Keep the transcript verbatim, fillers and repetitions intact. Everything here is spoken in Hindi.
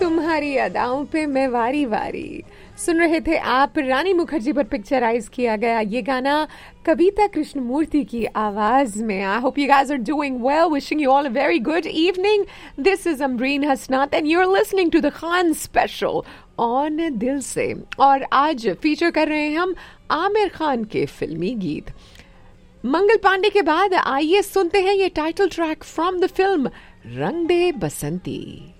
तुम्हारी अदाओं पे मैं वारी वारी। सुन रहे थे आप, रानी मुखर्जी पर पिक्चराइज किया गया ये गाना कविता कृष्णमूर्ति की आवाज में। I hope you guys are doing well, wishing you all a very good evening. This is Amreen Hasnat and you are listening to the Khan special on दिल से। और आज फीचर कर रहे हैं हम आमिर खान के फिल्मी गीत। मंगल पांडे के बाद आइए सुनते हैं ये title track from the film रंग दे बसंती।